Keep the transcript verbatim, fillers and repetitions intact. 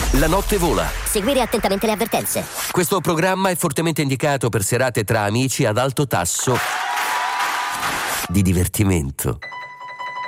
La notte vola. Seguire attentamente le avvertenze. Questo programma è fortemente indicato per serate tra amici ad alto tasso di divertimento.